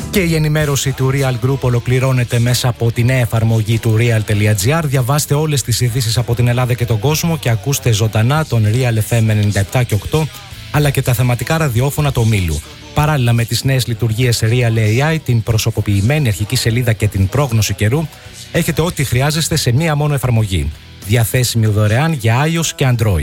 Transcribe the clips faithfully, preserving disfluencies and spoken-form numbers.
Και η ενημέρωση του Real Group ολοκληρώνεται μέσα από τη νέα εφαρμογή του real.gr. Διαβάστε όλες τις ειδήσεις από την Ελλάδα και τον κόσμο και ακούστε ζωντανά τον Real εφ εμ ενενήντα επτά και οκτώ αλλά και τα θεματικά ραδιόφωνα του ομίλου. Παράλληλα με τις νέες λειτουργίες Real έι άι, την προσωποποιημένη αρχική σελίδα και την πρόγνωση καιρού, έχετε ό,τι χρειάζεστε σε μία μόνο εφαρμογή. Διαθέσιμη δωρεάν για iOS και Android.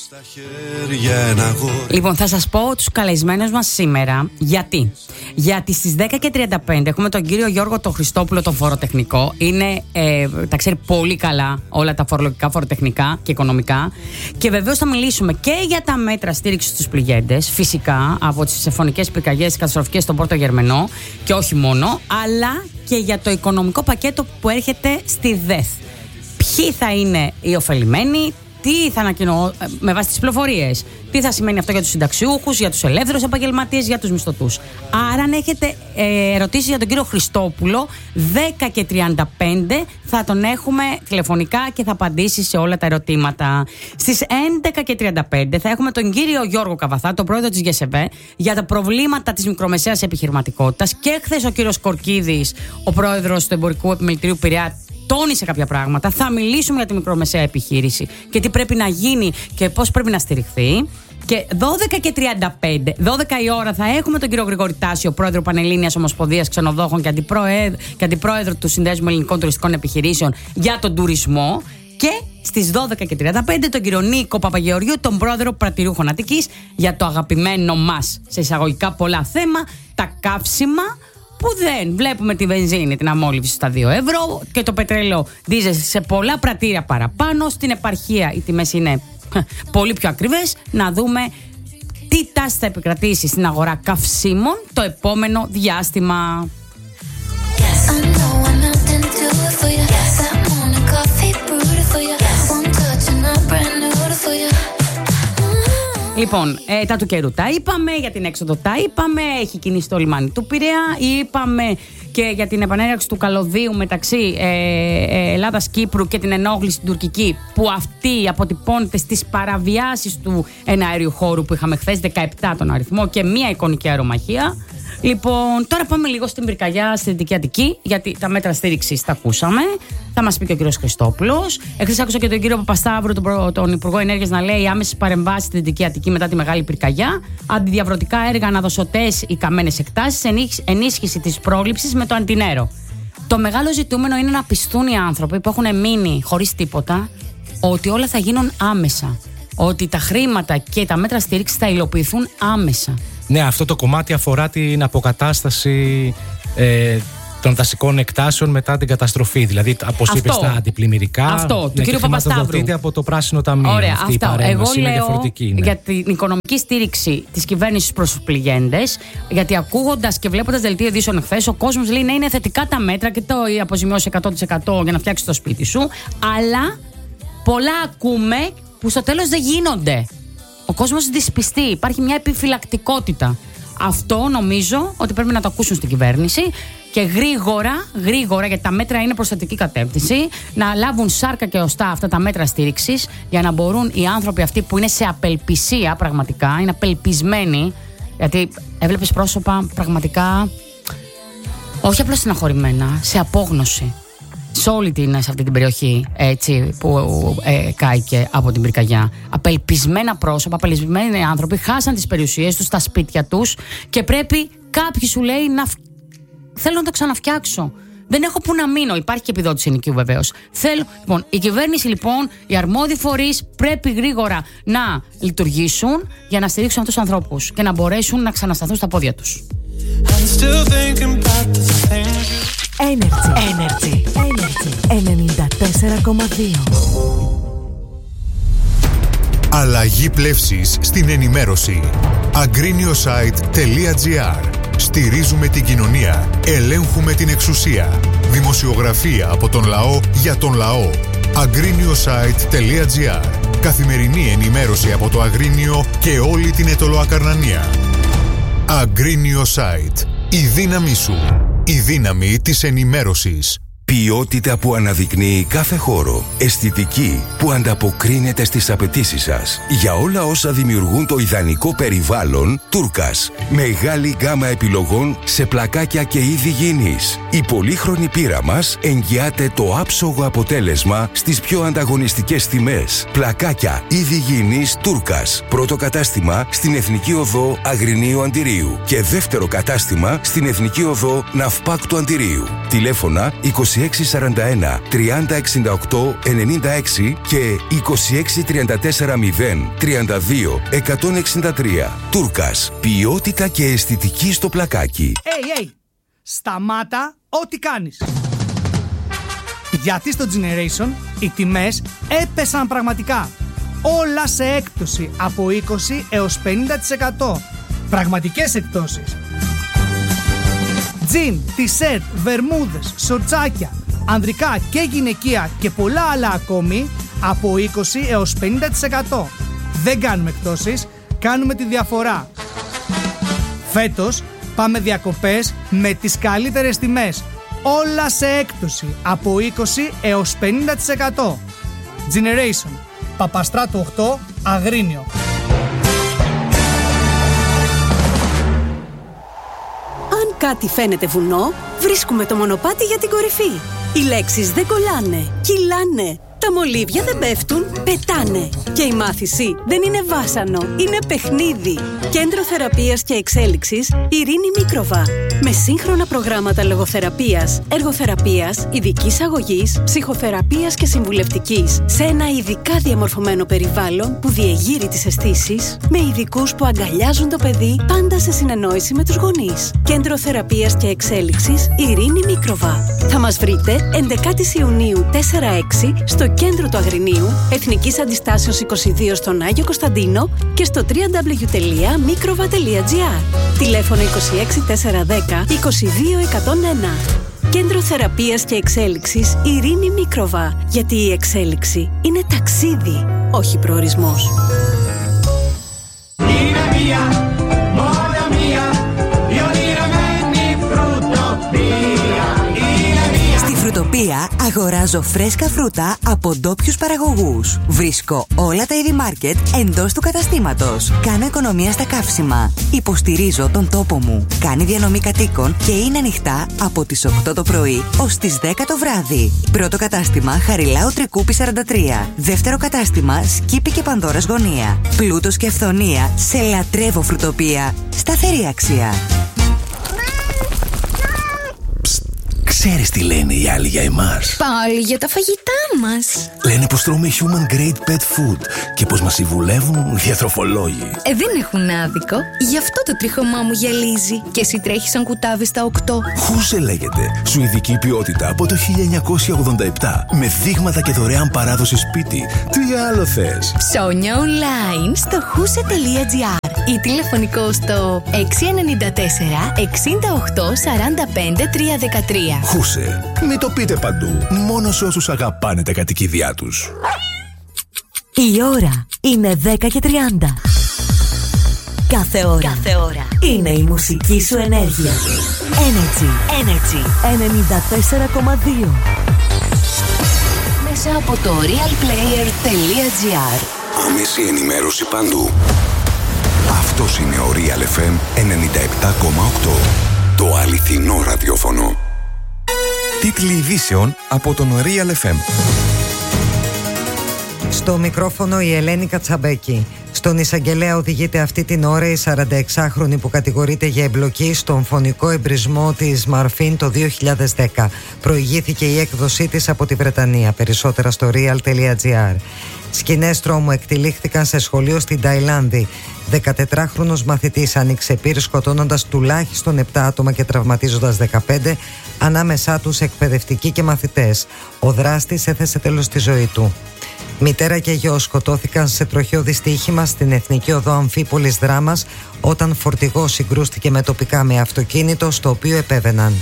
Λοιπόν, θα σας πω τους καλεσμένους μας σήμερα. Γιατί? Γιατί στις δέκα και τριάντα πέντε έχουμε τον κύριο Γιώργο τον Χριστόπουλο, τον φοροτεχνικό. Είναι, ε, τα ξέρει πολύ καλά όλα τα φορολογικά, φοροτεχνικά και οικονομικά. Και βεβαίως θα μιλήσουμε και για τα μέτρα στήριξης στους πληγέντες, φυσικά, από τις συμφωνικές πυρκαγιές καταστροφικές στον Πόρτο Γερμενό και όχι μόνο, αλλά και για το οικονομικό πακέτο που έρχεται στη ΔΕΘ. Ποιοι θα είναι οι ωφελημένοι, τι θα ανακοινώ με βάση τις πληροφορίες, τι θα σημαίνει αυτό για τους συνταξιούχους, για τους ελεύθερους επαγγελματίες, για τους μισθωτούς. Άρα, αν έχετε ε, ερωτήσεις για τον κύριο Χριστόπουλο, δέκα και τριάντα πέντε θα τον έχουμε τηλεφωνικά και θα απαντήσει σε όλα τα ερωτήματα. Στις έντεκα και τριάντα πέντε θα έχουμε τον κύριο Γιώργο Καβαθά, τον πρόεδρο της ΓΕΣΕΒΕ, για τα προβλήματα της μικρομεσαίας επιχειρηματικότητας. Και χθες ο κύριος Κορκίδης, ο πρόεδρος του Εμπορικού Επιμελητηρίου Πειραιά, τόνισε κάποια πράγματα. Θα μιλήσουμε για τη μικρομεσαία επιχείρηση και τι πρέπει να γίνει και πώς πρέπει να στηριχθεί. Και δώδεκα και τριάντα πέντε, δώδεκα η ώρα, θα έχουμε τον κύριο Γρηγόρη Τάσιο, πρόεδρο Πανελλήνιας Ομοσπονδίας Ξενοδόχων και αντιπρόεδρο, και αντιπρόεδρο του Συνδέσμου Ελληνικών Τουριστικών Επιχειρήσεων για τον τουρισμό. Και στις δώδεκα και τριάντα πέντε τον κύριο Νίκο Παπαγεωργίου, τον πρόεδρο Πρατηριούχων Αττικής, για το αγαπημένο μας, σε εισαγωγικά πολλά θέμα, τα καύσιμα. Που δεν βλέπουμε τη βενζίνη, την αμόλυβση στα δύο ευρώ και το πετρέλαιο δίζελ σε πολλά πρατήρια παραπάνω. Στην επαρχία οι τιμές είναι πολύ πιο ακριβές. Να δούμε τι τάση θα επικρατήσει στην αγορά καυσίμων το επόμενο διάστημα. Λοιπόν, ε, τα του καιρού τα είπαμε, για την έξοδο τα είπαμε, έχει κινήσει το λιμάνι του Πειραιά, είπαμε και για την επανέναρξη του καλωδίου μεταξύ ε, ε, Ελλάδας-Κύπρου και την ενόχληση στην τουρκική, που αυτή αποτυπώνεται στις παραβιάσεις του εναέριου χώρου που είχαμε χθες, δεκαεπτά τον αριθμό, και μία εικονική αερομαχία. Λοιπόν, τώρα πάμε λίγο στην πυρκαγιά στη Δυτική Αττική, γιατί τα μέτρα στήριξης τα ακούσαμε. Θα μας πει και ο κύριος Χριστόπουλος. Εχθές άκουσα και τον κύριο Παπασταύρου, τον, τον Υπουργό Ενέργειας, να λέει άμεσες παρεμβάσεις στη Δυτική Αττική μετά τη μεγάλη πυρκαγιά. Αντιδιαβρωτικά έργα, αναδοσωτές οι καμένες εκτάσεις, ενίσχυση της πρόληψης με το αντινέρο. Το μεγάλο ζητούμενο είναι να πιστούν οι άνθρωποι που έχουν μείνει χωρίς τίποτα ότι όλα θα γίνουν άμεσα. Ότι τα χρήματα και τα μέτρα στήριξης θα υλοποιηθούν άμεσα. Ναι, αυτό το κομμάτι αφορά την αποκατάσταση ε, των δασικών εκτάσεων μετά την καταστροφή. Δηλαδή, όπως είπες, τα αντιπλημμυρικά. Αυτό, του κύριου Παπασταύρου. Από το Πράσινο Ταμείο. Ωραία, αυτή αυτό. Η Εγώ είναι λέω διαφορετική, ναι. Για την οικονομική στήριξη της κυβέρνησης προς τους πληγέντες, γιατί ακούγοντας και βλέποντας δελτίο ειδήσεων χθες, ο κόσμος λέει να είναι θετικά τα μέτρα και το αποζημιώσει εκατό τοις εκατό για να φτιάξει το σπίτι σου. Αλλά πολλά ακούμε που στο τέλος δεν γίνονται. Ο κόσμος δυσπιστεί, υπάρχει μια επιφυλακτικότητα. Αυτό νομίζω ότι πρέπει να το ακούσουν στην κυβέρνηση και γρήγορα, γρήγορα, γιατί τα μέτρα είναι προς θετική κατεύθυνση, να λάβουν σάρκα και οστά αυτά τα μέτρα στήριξης, για να μπορούν οι άνθρωποι αυτοί που είναι σε απελπισία πραγματικά, είναι απελπισμένοι, γιατί έβλεπες πρόσωπα πραγματικά όχι απλώς στεναχωρημένα, σε απόγνωση. Σε όλη την, σε αυτή την περιοχή, έτσι, που ε, κάηκε από την πυρκαγιά. Απελπισμένα πρόσωπα, απελπισμένοι άνθρωποι χάσαν τις περιουσίες τους, τα σπίτια τους, και πρέπει κάποιος σου λέει να φ... θέλω να το ξαναφτιάξω. Δεν έχω που να μείνω. Υπάρχει και επιδότηση ενοικίου βεβαίως. Θέλω... Λοιπόν, η κυβέρνηση, λοιπόν, οι αρμόδιοι φορείς πρέπει γρήγορα να λειτουργήσουν για να στηρίξουν αυτούς τους ανθρώπους και να μπορέσουν να ξανασταθούν στα πόδια τους. Energy. Energy. Energy. ενενήντα τέσσερα κόμμα δύο. Αλλαγή πλεύσης στην ενημέρωση. agrinio-site.gr. Στηρίζουμε την κοινωνία. Ελέγχουμε την εξουσία. Δημοσιογραφία από τον λαό για τον λαό. agrinio-site.gr. Καθημερινή ενημέρωση από το Αγρίνιο και όλη την Αιτωλοακαρνανία. Agrinio Site. Η δύναμή σου. Η δύναμη της ενημέρωσης. Ποιότητα που αναδεικνύει κάθε χώρο. Αισθητική που ανταποκρίνεται στις απαιτήσεις σας. Για όλα όσα δημιουργούν το ιδανικό περιβάλλον, Τούρκας. Μεγάλη γκάμα επιλογών σε πλακάκια και είδη γυηνής. Η πολύχρονη πείρα μας εγγυάται το άψογο αποτέλεσμα στις πιο ανταγωνιστικές τιμές. Πλακάκια είδη γυηνής Τούρκας. Πρώτο κατάστημα στην Εθνική Οδό Αγρινίου Αντιρίου και δεύτερο κατάστημα στην Εθνική Οδό Ναυπάκτου Αντιρίου. Τηλέφωνα είκοσι έξι σαράντα ένα τριάντα εξήντα οκτώ ενενήντα έξι και είκοσι έξι τριάντα τέσσερα μηδέν τριάντα δύο εκατόν εξήντα τρία. Τούρκας. Ποιότητα και αισθητική στο πλακάκι. Hey, hey. Σταμάτα ό,τι κάνεις. Γιατί στο Generation οι τιμές έπεσαν πραγματικά. Όλα σε έκπτωση από είκοσι έως πενήντα τοις εκατό. Πραγματικές εκπτώσεις. Τζιν, τισέρτ, βερμούδες, σορτσάκια, ανδρικά και γυναικεία και πολλά άλλα ακόμη από είκοσι έως πενήντα τοις εκατό. Δεν κάνουμε εκπτώσεις, κάνουμε τη διαφορά. Φέτος πάμε διακοπές με τις καλύτερες τιμές. Όλα σε έκπτωση από είκοσι έως πενήντα τοις εκατό. Generation, Παπαστράτου οκτώ, Αγρίνιο. Αν κάτι φαίνεται βουνό, βρίσκουμε το μονοπάτι για την κορυφή. Οι λέξεις δεν κολλάνε, κυλάνε. Τα μολύβια δεν πέφτουν, πετάνε. Και η μάθηση δεν είναι βάσανο, είναι παιχνίδι. Κέντρο Θεραπείας και Εξέλιξης Ειρήνη Μίκροβα. Με σύγχρονα προγράμματα λογοθεραπείας, εργοθεραπείας, ειδικής αγωγής, ψυχοθεραπείας και συμβουλευτικής. Σε ένα ειδικά διαμορφωμένο περιβάλλον που διεγείρει τις αισθήσεις, με ειδικούς που αγκαλιάζουν το παιδί πάντα σε συνεννόηση με τους γονείς. Κέντρο Θεραπείας και Εξέλιξης Ειρήνη Μίκροβα. Θα μας βρείτε έντεκα Ιουνίου τέσσερα έξι στο κέντρο του Αγρινίου, Εθνικής Αντιστάσεως είκοσι δύο στον Άγιο Κωνσταντίνο και στο double-u double-u double-u τελεία mikrova τελεία gr. Τηλέφωνο είκοσι έξι τετρακόσια δέκα είκοσι δύο εκατόν ένα. Κέντρο Θεραπείας και Εξέλιξης Ειρήνη Μίκροβα. Γιατί η εξέλιξη είναι ταξίδι, όχι προορισμός. Είναι μία, μόνο μία, ιονιραμένη φρουτοπία. Στη Φρουτοπία αγοράζω φρέσκα φρούτα από ντόπιους παραγωγούς. Βρίσκω όλα τα είδη μάρκετ εντός του καταστήματος. Κάνω οικονομία στα καύσιμα. Υποστηρίζω τον τόπο μου. Κάνει διανομή κατοίκων και είναι ανοιχτά από τις οκτώ το πρωί ως τις δέκα το βράδυ. Πρώτο κατάστημα Χαριλάου Τρικούπη σαράντα τρία. Δεύτερο κατάστημα Σκύπη και Πανδώρας Γωνία. Πλούτος και αυθονία σε λατρεύω Φρουτοπία. Σταθερή αξία. Ξέρεις τι λένε οι άλλοι για εμάς? Πάλι για τα φαγητά μας. Λένε πως τρώμε human grade pet food και πως μας συμβουλεύουν διατροφολόγοι. Ε, δεν έχουν άδικο. Γι' αυτό το τρίχωμά μου γυαλίζει. Και εσύ τρέχεις σαν κουτάβι στα οκτώ. Χούσε λέγεται. Σουηδική ποιότητα από το χίλια εννιακόσια ογδόντα επτά. Με δείγματα και δωρεάν παράδοση σπίτι. Τι άλλο θες? Ψώνια online στο χούσε τελεία gr ή τηλεφωνικό στο έξι εννιά τέσσερα εξήντα οκτώ σαράντα πέντε τριακόσια δεκατρία. Χούσε. Μην το πείτε παντού. Μόνο σε όσους αγαπάνε τα κατοικίδια τους. Η ώρα είναι δέκα και τριάντα. Κάθε ώρα, Κάθε ώρα είναι η μουσική σου ενέργεια. Energy, Energy ενενήντα τέσσερα κόμμα δύο. Μέσα από το realplayer τελεία gr. Άμεση ενημέρωση παντού. Αυτός είναι ο Real εφ εμ ενενήντα επτά κόμμα οκτώ. Το αληθινό ραδιόφωνο. Τίτλοι ειδήσεων από τον Real εφ εμ. Στο μικρόφωνο η Ελένη Κατσαμπέκη. Στον εισαγγελέα οδηγείται αυτή την ώρα η σαρανταεξάχρονη που κατηγορείται για εμπλοκή στον φωνικό εμπρισμό της Μαρφίν το δύο χιλιάδες δέκα. Προηγήθηκε η έκδοσή της από τη Βρετανία. Περισσότερα στο real τελεία gr. Σκηνές τρόμου εκτυλίχθηκαν σε σχολείο στην Ταϊλάνδη. δεκατετράχρονος μαθητής άνοιξε πυρ σκοτώνοντας τουλάχιστον επτά άτομα και τραυματίζοντας δεκαπέντε, ανάμεσά τους εκπαιδευτικοί και μαθητές. Ο δράστης έθεσε τέλος στη ζωή του. Μητέρα και γιος σκοτώθηκαν σε τροχαίο δυστύχημα στην Εθνική Οδό Αμφίπολης Δράμας όταν φορτηγός συγκρούστηκε με τοπικά με αυτοκίνητο στο οποίο επέβαιναν.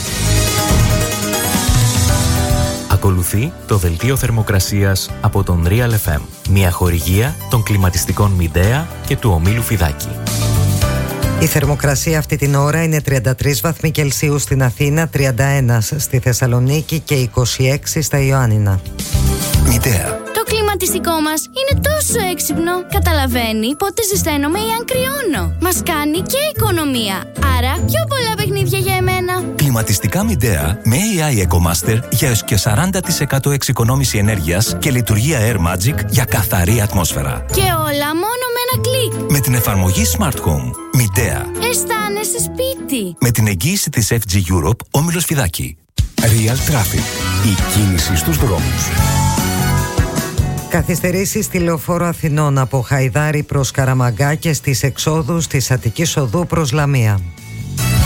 Ακολουθεί το δελτίο θερμοκρασίας από τον Real εφ εμ, μια χορηγία των κλιματιστικών Midea και του ομίλου Φιδάκη. Η θερμοκρασία αυτή την ώρα είναι τριάντα τρεις βαθμοί Κελσίου στην Αθήνα, τριάντα ένα στη Θεσσαλονίκη και είκοσι έξι στα Ιωάννινα. Μητέα. Το κλιματιστικό μας είναι τόσο έξυπνο. Καταλαβαίνει πότε ζεσταίνομαι ή αν κρυώνω. Μας κάνει και οικονομία. Άρα πιο πολλά παιχνίδια για εμένα. Κλιματιστικά Μητέα με έι άι EcoMaster για έως και σαράντα τοις εκατό εξοικονόμηση ενέργειας και λειτουργία Air Magic για καθαρή ατμόσφαιρα. Και όλα μόνο με ένα κλικ. Με την εφαρμογή Smart Home. Μητέα. Αισθάνεσαι σπίτι. Με την εγγύηση της εφ τζι Europe, Όμιλος Φιδάκη. Real Traffic. Η κίνηση στους δρόμους. Καθυστερήσεις στη Λεωφόρο Αθηνών από Χαϊδάρη προς Καραμαγκά και στις εξόδους της Αττικής Οδού προς Λαμία.